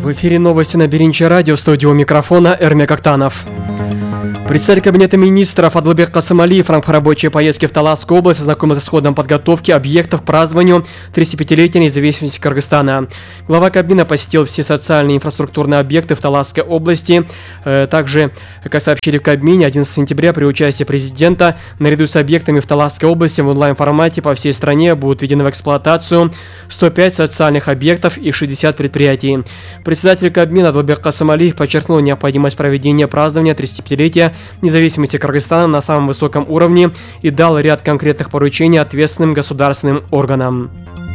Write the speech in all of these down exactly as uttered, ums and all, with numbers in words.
В эфире новости на Беринче радио, студио микрофона Эрмек Актанов. Председатель Кабинета министров Адлыбек Касымалиев в рамках рабочей поездки в Таласскую область ознакомился с ходом подготовки объектов к празднованию тридцатипятилетия независимости Кыргызстана. Глава Кабмина посетил все социальные и инфраструктурные объекты в Таласской области. Также, как сообщили в Кабмине, одиннадцатого сентября при участии президента наряду с объектами в Таласской области в онлайн-формате по всей стране будут введены в эксплуатацию сто пять социальных объектов и шестьдесят предприятий. Председатель Кабмина Адлыбек Касымалиев подчеркнул необходимость проведения празднования тридцатипятилетия независимости Кыргызстана на самом высоком уровне и дал ряд конкретных поручений ответственным государственным органам.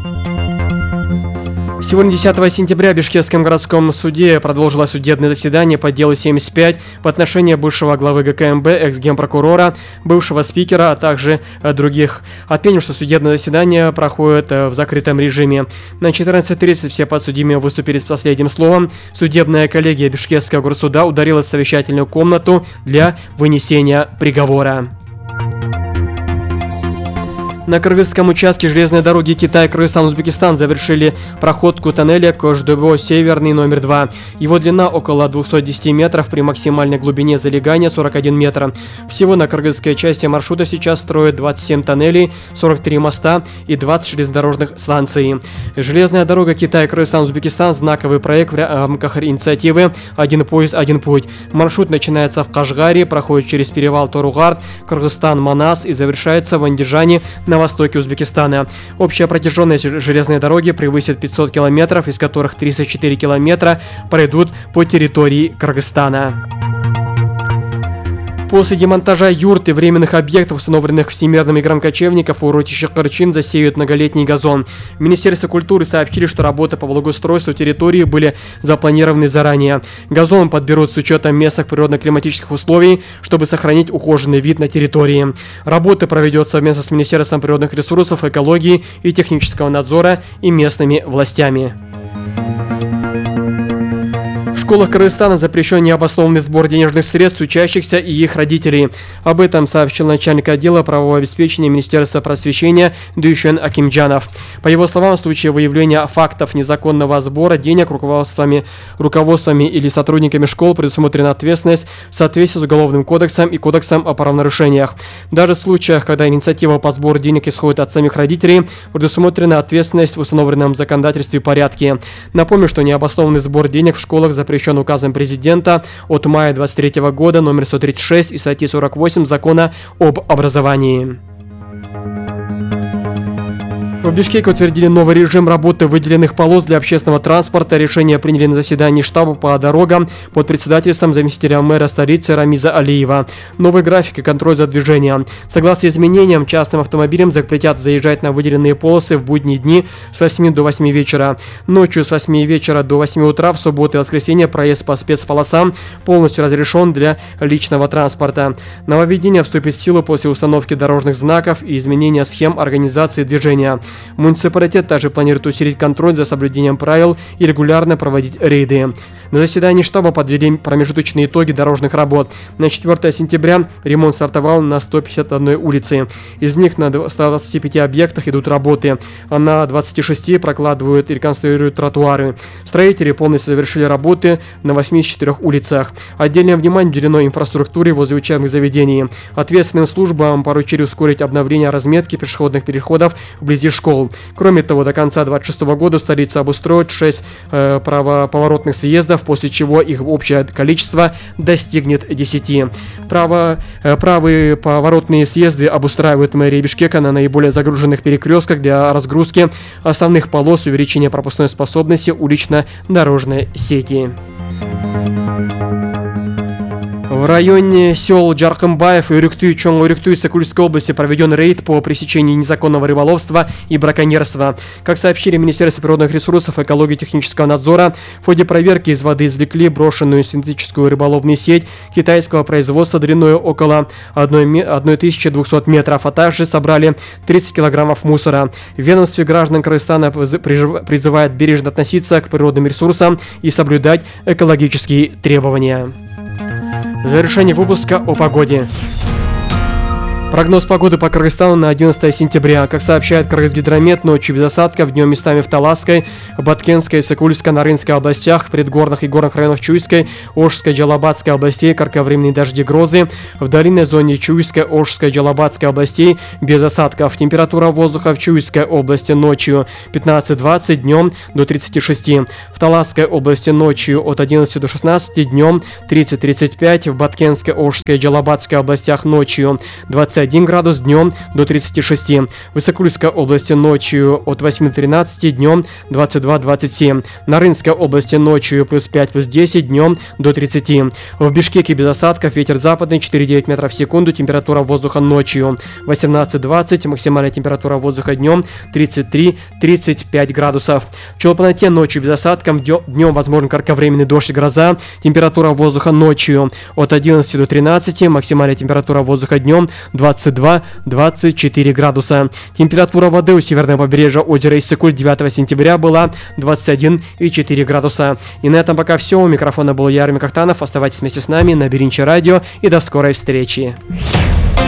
Сегодня, десятого сентября, в Бишкекском городском суде продолжилось судебное заседание по делу семьдесят пять в отношении бывшего главы ГКМБ, экс-генпрокурора, бывшего спикера, а также других. Отметим, что судебное заседание проходит в закрытом режиме. На четырнадцать тридцать все подсудимые выступили с последним словом. Судебная коллегия Бишкекского горсуда ударилась в совещательную комнату для вынесения приговора. На кыргызском участке железной дороги Китай, Кыргызстан, Узбекистан завершили проходку тоннеля Кождобо-Северный номер два. Его длина около двухсот десяти метров, при максимальной глубине залегания сорок один метр. Всего на кыргызской части маршрута сейчас строят двадцать семь тоннелей, сорок три моста и двадцать железнодорожных станций. Железная дорога Китай, Кыргызстан, Узбекистан – знаковый проект в рамках инициативы «Один поезд, один путь». Маршрут начинается в Кашгаре, проходит через перевал Торугард, Кыргызстан, Манас и завершается в Андижане на востоке Узбекистана. Общая протяженность железной дороги превысит пятьсот километров, из которых тридцать четыре километра пройдут по территории Кыргызстана. После демонтажа юрт и временных объектов, установленных Всемирным играм кочевников, в урочище Кырчин засеют многолетний газон. В Министерстве культуры сообщили, что работы по благоустройству территории были запланированы заранее. Газон подберут с учетом местных природно-климатических условий, чтобы сохранить ухоженный вид на территории. Работы проведет совместно с Министерством природных ресурсов, экологии и технического надзора и местными властями. В школах Кыргызстана запрещен необоснованный сбор денежных средств учащихся и их родителей. Об этом сообщил начальник отдела правового обеспечения Министерства просвещения Дюйшен Акимджанов. По его словам, в случае выявления фактов незаконного сбора денег руководствами, руководствами или сотрудниками школ предусмотрена ответственность в соответствии с Уголовным кодексом и Кодексом о правонарушениях. Даже в случаях, когда инициатива по сбору денег исходит от самих родителей, предусмотрена ответственность в установленном законодательстве порядке. Напомню, что необоснованный сбор денег в школах запрещен указом президента от мая двадцать третьего года номер сто тридцать шесть и статьи сорок восемь Закона об образовании. В Бишкеке утвердили новый режим работы выделенных полос для общественного транспорта. Решение приняли на заседании штаба по дорогам под председательством заместителя мэра столицы Рамиза Алиева. Новый график и контроль за движением. Согласно изменениям, частным автомобилям запретят заезжать на выделенные полосы в будние дни с восьми до восьми вечера. Ночью с восьми вечера до восьми утра, в субботу и воскресенье проезд по спецполосам полностью разрешен для личного транспорта. Нововведение вступит в силу после установки дорожных знаков и изменения схем организации движения. Муниципалитет также планирует усилить контроль за соблюдением правил и регулярно проводить рейды. На заседании штаба подвели промежуточные итоги дорожных работ. На четвёртого сентября ремонт стартовал на ста пятидесяти одной улице. Из них на ста двадцати пяти объектах идут работы, а на двадцати шести прокладывают и реконструируют тротуары. Строители полностью завершили работы на восьмидесяти четырёх улицах. Отдельное внимание уделено инфраструктуре возле учебных заведений. Ответственным службам поручили ускорить обновление разметки пешеходных переходов вблизи школ. Кроме того, до конца две тысячи двадцать шестого года в столице обустроят шесть э, правоповоротных съездов, после чего их общее количество достигнет десяти. Право, э, правые поворотные съезды обустраивают мэрия Бишкека на наиболее загруженных перекрестках для разгрузки основных полос и увеличения пропускной способности улично-дорожной сети. В районе сел Джаркымбаев и Урюктуй, Чоң-Урюктуй Сокольской области проведен рейд по пресечению незаконного рыболовства и браконьерства. Как сообщили Министерство природных ресурсов, экологии и технического надзора, в ходе проверки из воды извлекли брошенную синтетическую рыболовную сеть китайского производства длиной около тысячи двухсот метров, а также собрали тридцать килограммов мусора. В ведомстве граждан Кыргызстана призывают бережно относиться к природным ресурсам и соблюдать экологические требования. Завершение выпуска о погоде. Прогноз погоды по Кыргызстану на одиннадцатое сентября. Как сообщает Кыргызгидромет, ночью без осадков, днем местами в Таласской, Баткенской, Сокульской, Нарынской областях, предгорных и горных районах Чуйской, Ошской, Джалабатской областей, кратковременные дожди, грозы. В долинной зоне Чуйской, Ошской, Джалабатской областей без осадков. Температура воздуха в Чуйской области ночью пятнадцать-двадцать, днем до тридцати шести. В Таласской области ночью от одиннадцати до шестнадцати, днем тридцать-тридцать пять. В Баткенской, Ошской, Джалабатской областях ночью двадцать один градус, днем до тридцати шести. В Исыкульской области ночью от восьми до тринадцати, днем двадцать два двадцать семь. На Рынской области ночью плюс пять, плюс десять, днем до тридцати. В Бишкеке без осадков, ветер западный четыре-девять метров в секунду, температура воздуха ночью восемнадцать-двадцать, максимальная температура воздуха днем тридцать три тридцать пять градусов. В Чолпанате ночью без осадков, днем возможен кратковременный дождь и гроза, температура воздуха ночью от одиннадцати до тринадцати, максимальная температура воздуха днем двадцать два двадцать четыре градуса. Температура воды у северного побережья озера Иссык-Куль девятого сентября была двадцать один и четыре градуса. И на этом пока все. У микрофона был я, Армин Кахтанов. Оставайтесь вместе с нами на Беринче радио и до скорой встречи.